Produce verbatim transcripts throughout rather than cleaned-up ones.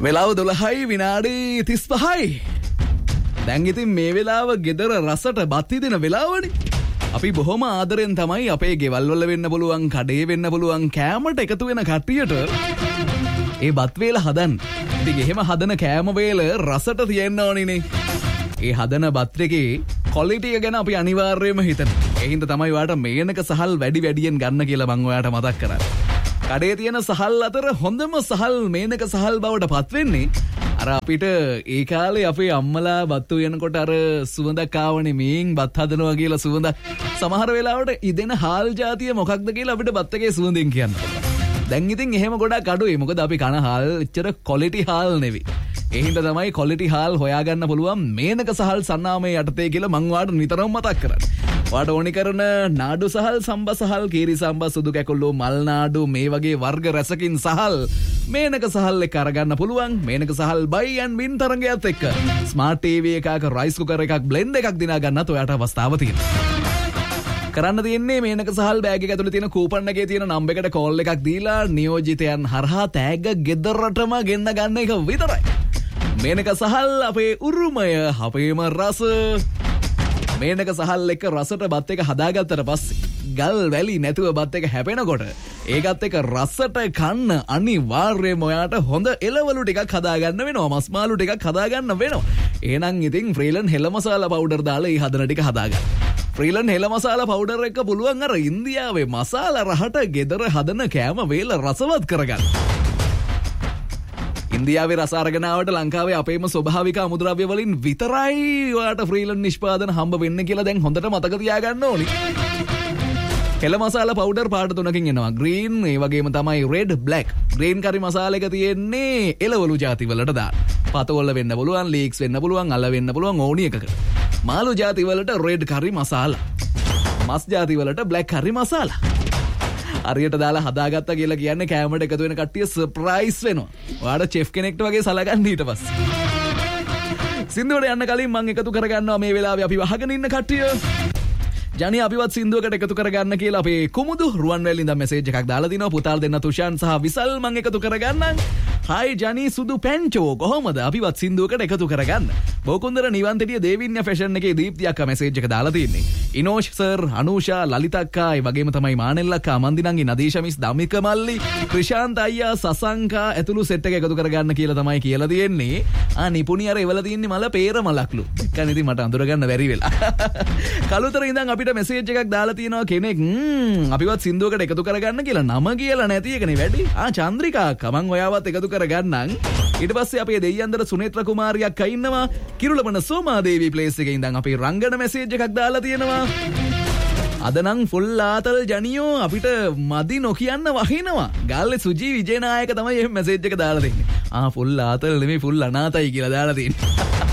වෙලාව දොළහයි විනාඩි තිස් පහයි. දැන් ඉතින් මේ වෙලාව ගෙදර රසට බත් හිතෙන වෙලාවනේ. අපි බොහොම ආදරෙන් තමයි අපේ ගෙවල් වල වෙන්න පුළුවන්, කඩේ වෙන්න පුළුවන් කෑමට එකතු වෙන කට්ටියට ඒ බත් වේල හදන්න. ඉතින් එහෙම හදන කෑම වේල රසට තියෙන්න ඕනිනේ. ඒ හදන බත් එකේ ක්වොලිටි එක ගැන අපි අනිවාර්යයෙන්ම හිතනවා. ඒ හින්දා තමයි ඔයාලට මේනක සහල් වැඩි වැඩියෙන් ගන්න කියලා මම ඔයාලට මතක් කරන්නේ. කඩේ තියෙන සහල් අතර හොඳම සහල් මේනක සහල් බවට පත් වෙන්නේ අර අපිට ඒ කාලේ අපේ අම්මලා බත් උයනකොට අර සුවඳක් ආවනේ මේන් බත් හදනවා කියලා සුවඳ. සමහර වෙලාවට ඉදෙන හාල් జాතිය මොකක්ද කියලා අපිට බත් එකේ සුවඳෙන් කියන්න. දැන් ඉතින් එහෙම ගොඩක් අඩුයි. මොකද අපි කන හාල් එච්චර ක්වොලිටි හාල් නෙවෙයි. ඒ හින්දා තමයි ක්වොලිටි හාල් හොයාගන්න පුළුවන් මේනක සහල් සන්නාමයේ යටතේ කියලා මම ඔයාලට නිතරම මතක් කරන්නේ. ඔයාලට ඕනි කරන නාඩු සහල්, සම්බ සහල්, කීරි සම්බ, සුදු කැකුළු, මල් නාඩු මේ වගේ වර්ග රසකින් සහල් මේනක සහල් එක අරගන්න පුළුවන්. මේනක සහල් බයි ඇන් වින් තරංගයත් එක්ක ස්මාර්ට් ටීවී එකක, රයිස් කුකර් එකක්, බ්ලෙන්ඩර් එකක් දිනා ගන්නත් ඔයාලට අවස්ථාව තියෙනවා. කරන්න තියෙන්නේ මේනක සහල් බෑග් එක ඇතුලේ තියෙන කූපන් එකේ තියෙන නම්බර් එකට කෝල් එකක් දීලා නියෝජිතයන් හරහා තෑග්ග ගෙදරටම ගෙන්න ගන්න එක විතරයි. මේනක සහල් අපේ උරුමය, අපේම රස. මේනක සහල් එක රසට බත් එක හදාගත්තට පස්සේ ගල් වැලි නැතුව බත් එක හැපෙනකොට ඒකත් එක රසට කන්න අනිවාර්යයෙන්ම ඔයාට හොඳ එළවලු ටිකක් හදාගන්න වෙනවා, මස් මාළු ටිකක් හදාගන්න වෙනවා. එහෙනම් ඉතින් ෆ්‍රීලන් හෙළ මසාලා පවුඩර් දාලා මේ හදන ටික හදාගන්න. ෆ්‍රීලන් හෙළ මසාලා පවුඩර් එක පුළුවන් අර ඉන්දියාවේ මසාලා රහට ගෙදර හදන කෑම වේල රසවත් කරගන්න. ඉන්දියාවේ රස අරගෙන ආවට ලංකාවේ අපේම ස්වභාවික අමුද්‍රව්‍ය වලින් විතරයි ඔයාට ෆ්‍රීලන් නිෂ්පාදන හම්බ වෙන්නේ කියලා දැන් හොඳට මතක තියාගන්න ඕනි. හෙළ මසාලා පවුඩර් පාට තුනකින් එනවා. ග්‍රීන්, ඒ වගේම තමයි රෙඩ්, බ්ලැක්. ග්‍රීන් කරි මසාලා එක තියෙන්නේ එළවලු ಜಾති වලට දාන්න. පතවල වෙන්න පුළුවන්, ලීක්ස් වෙන්න පුළුවන්, අල වෙන්න පුළුවන් ඕනි එකකට. මාළු ಜಾති වලට රෙඩ් කරි මසාලා. මස් ಜಾති වලට බ්ලැක් කරි මසාලා. හරියට දාලා හදාගත්තා කියලා කියන්නේ කෑමට එකතු වෙන කට්ටිය සර්ප්‍රයිස් වෙනවා. ඔයාලා චෙෆ් කෙනෙක්ට වගේ සලකන්න ඊට පස්සේ. සින්දුවට යන්න කලින් මම එකතු කරගන්නවා මේ වෙලාවේ අපි වහගෙන ඉන්න කට්ටිය. ජනි අපිවත් සින්දුවකට එකතු කරගන්න කියලා අපේ කුමුදු රුවන්වැලි ඉඳන් මෙසේජ් එකක් දාලා දිනවා. පුතාල් දෙන්න තුෂාන් සහ විසල් මම එකතු කරගන්නම්. හයි ජනි සුදු පැංචෝ කොහොමද අපිවත් සින්දුවකට එකතු කරගන්න. බෝකුන්දර නිවන්තටිය දේවින්‍ය ෆැෂන් එකේ දීප්ති අක්කා මෙසේජ් එක දාලා තියෙන්නේ. ඉනෝෂ් සර්, අනූෂා, ලලිත අක්කා, ඒ වගේම තමයි මානෙල් අක්කා, මන්දිනංගි, නදීෂා මිස්, දමික මල්ලි, ක්‍රිෂාන්ත අයියා, සසංකා ඇතුළු සෙට් එක එකතු කරගන්න කියලා තමයි කියලා තියෙන්නේ. ආ නිපුණි අර එවලා තියෙන්නේ මල පේර මලක්ලු. දැක්කන් ඉතින් මට අඳුරගන්න බැරි වෙලා. කලුතර ඉඳන් අපිට මෙසේජ් එකක් දාලා තියෙනවා කෙනෙක් ම්ම් අපිවත් සින්දුවකට එකතු කරගන්න කියලා. නම කියලා නැති එකනේ වැඩි. ආ චන්ද්‍රිකා අක්කා මං ඔයාවත් එකතු කරගන්නම්. ඊට පස්සේ අපේ දෙයියන්දර සුනේත්‍ර කුමාරියක් ඉන්නවා. කිරුළපන සෝමාදේවි ප්ලේස් එකේ ඉඳන් අපේ රංගන මෙසේජ් එකක් දාලා තියෙනවා. අද නම් ෆුල් ආතල් ජනියෝ අපිට මදි නොකියන්න වහිනවා. ගාල්ලේ සුජී විජේනායක තමයි එහෙම මෙසේජ් එක දාලා දෙන්නේ. ආ ෆුල් ආතල් නෙමෙයි ෆුල් අනාතයි කියලා දාලා තියෙන්නේ.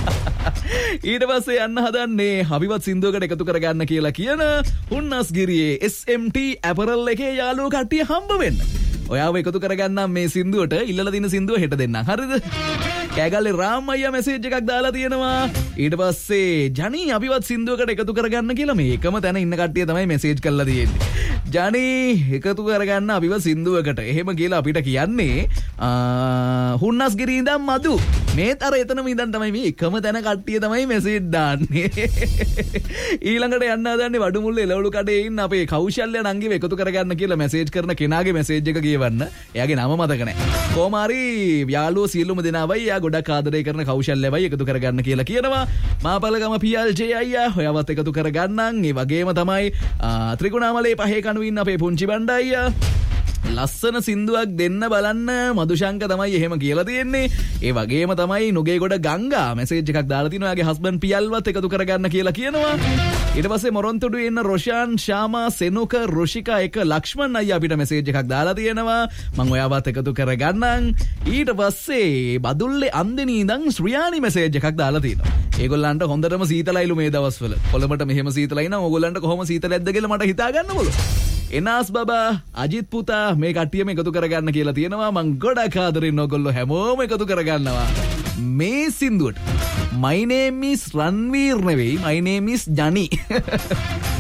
ඊට පස්සේ යන්න හදන්නේ අපිවත් සින්දුවකට එකතු කරගන්න කියලා කියන හුන්නස්ගිරියේ එස් එම් ටී ඇපරල් එකේ යාළුවෝ කට්ටිය හම්බ වෙන්න. ඔයාව එකතු කරගන්නම් මේ සින්දුවට. ඉල්ලලා දින සින්දුව හෙට දෙන්නම්. හරිද? කෑගල්ලේ රාම් අයියා මෙසේජ් එකක් දාලා තියෙනවා. ඊට පස්සේ ජනි අපිවත් සින්දුවකට එකතු කරගන්න කියලා මේ එකම තැන ඉන්න කට්ටිය තමයි මෙසේජ් කරලා තියෙන්නේ. ජනි එකතු කරගන්න අපිව සින්දුවකට. එහෙම කියලා අපිට කියන්නේ හුන්නස්ගිරිය ඉඳන් මදු. මේත් අර එතනම ඉඳන් තමයි මේ එකම තැන කට්ටිය තමයි මෙසේජ් දාන්නේ. ඊළඟට යන්න හදන්නේ වඩුමුල්ල එළවලු කඩේ ඉන්න අපේ කෞශල්‍ය නංගිව එකතු කරගන්න කියලා මෙසේජ් කරන කෙනාගේ මෙසේජ් එක කියවන්න. එයාගේ නම මතක නැහැ. කොහොම හරි යාළුවෝ සියලුම දෙනාවයි එයා ගොඩක් ආදරය කරන කෞශල්‍යවයි එකතු කරගන්න කියලා කියනවා. මාපලගම පී එල් ජේ අයියා ඔයාවත් එකතු කරගන්නම්. ඒ වගේම තමයි ත්‍රිකුණාමලේ පහේ කණුවේ ඉන්න අපේ පුංචි බණ්ඩ අයියා ලස්සන සින්දුවක් දෙන්න බලන්න මදුශංක තමයි එහෙම කියලා තියෙන්නේ. ඒ වගේම තමයි නුගේගොඩ ගංගා මෙසේජ් එකක් දාලා තිනවා. එයාගේ හස්බන්ඩ් පියල්වත් එකතු කරගන්න කියලා කියනවා. ඊට පස්සේ මොරොන්තොඩුවේ ඉන්න රොෂාන්, ශාමා, සෙනුක, රුෂිකා එක ලක්ෂ්මන් අයියා අපිට මෙසේජ් එකක් දාලා තියෙනවා. මම ඔයාවත් එකතු කරගන්නම්. ඊට පස්සේ බදුල්ලේ අන්දෙනී ඉඳන් ශ්‍රියානි මෙසේජ් එකක් දාලා තියෙනවා. ඒගොල්ලන්ට හොඳටම සීතලයිලු මේ දවස්වල. කොළඹට මෙහෙම සීතලයි නම් ඕගොල්ලන්ට කොහොම සීතලයිද කියලා මට හිතා ගන්න පුළුවන්. එනාස් බබා, අජිත් පුතා මේ කට්ටියම එකතු කරගන්න කියලා තියෙනවා. මං ගොඩක් ආදරෙන් ඔයගොල්ලෝ හැමෝම එකතු කරගන්නවා මේ සින්දුවට. My name is රන්වීර් නෙවෙයි, my name is ජනි.